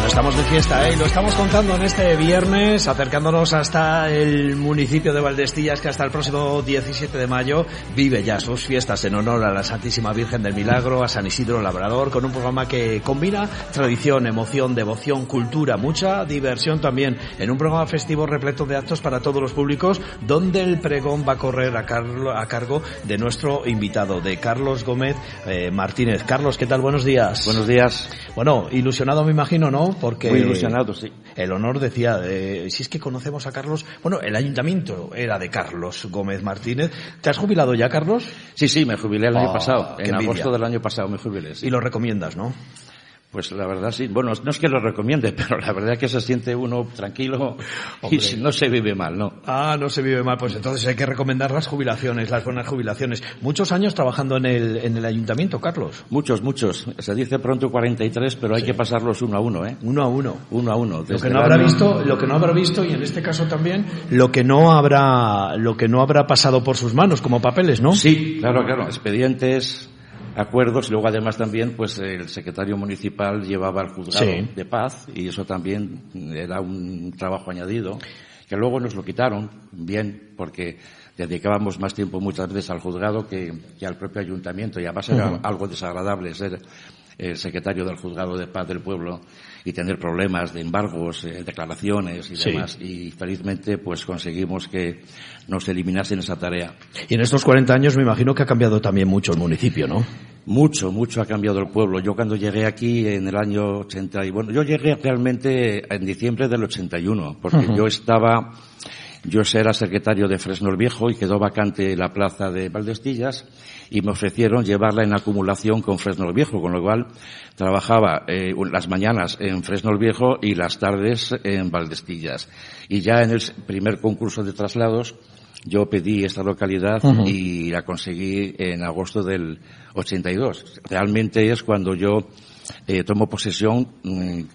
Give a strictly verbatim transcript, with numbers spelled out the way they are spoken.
estamos de fiesta, ¿eh? Lo estamos contando en este viernes, acercándonos hasta el municipio de Valdestillas, que hasta el próximo diecisiete de mayo vive ya sus fiestas en honor a la Santísima Virgen del Milagro, a San Isidro Labrador, con un programa que combina tradición, emoción, devoción, cultura, mucha diversión también, en un programa festivo repleto de actos para todos los públicos, donde el pregón va a correr a, Carlo, a cargo de nuestro invitado, de Carlos Gómez eh, Martínez. Carlos, ¿qué tal? Buenos días. Buenos días. Bueno, ilusionado me imagino, ¿no? Porque muy ilusionado, sí. El honor decía, eh, si es que conocemos a Carlos, bueno, el ayuntamiento era de Carlos Gómez Martínez. ¿Te has jubilado ya, Carlos? Sí, sí, me jubilé el oh, año pasado, en envidia. agosto del año pasado me jubilé. Sí. Y lo recomiendas, ¿no? Pues la verdad sí, bueno, no es que lo recomiende, pero la verdad es que se siente uno tranquilo y no se vive mal, ¿no? Ah, no se vive mal, pues entonces hay que recomendar las jubilaciones, las buenas jubilaciones. Muchos años trabajando en el, en el ayuntamiento, Carlos. Muchos, muchos. Se dice pronto cuarenta y tres, pero hay sí. que pasarlos uno a uno, ¿eh? Uno a uno. Uno a uno. Lo que no habrá año... visto, lo que no habrá visto, y en este caso también, lo que no habrá, lo que no habrá pasado por sus manos como papeles, ¿no? Sí, claro, claro. Expedientes, acuerdos, y luego además también pues el secretario municipal llevaba al juzgado sí. de paz, y eso también era un trabajo añadido que luego nos lo quitaron bien porque dedicábamos más tiempo muchas veces al juzgado que, que al propio ayuntamiento, y además era uh-huh. algo desagradable ser el secretario del juzgado de paz del pueblo y tener problemas de embargos, eh, declaraciones y sí. demás, y felizmente pues conseguimos que nos eliminasen esa tarea. Y en estos cuarenta años me imagino que ha cambiado también mucho el municipio, ¿no? Mucho, mucho ha cambiado el pueblo. Yo cuando llegué aquí en el año ochenta, y bueno, yo llegué realmente en diciembre del ochenta y uno, porque uh-huh. yo estaba, yo era secretario de Fresno el Viejo y quedó vacante la plaza de Valdestillas y me ofrecieron llevarla en acumulación con Fresno el Viejo, con lo cual trabajaba eh, las mañanas en Fresno el Viejo y las tardes en Valdestillas. Y ya en el primer concurso de traslados yo pedí esta localidad uh-huh. y la conseguí en agosto del ochenta y dos. Realmente es cuando yo eh, tomo posesión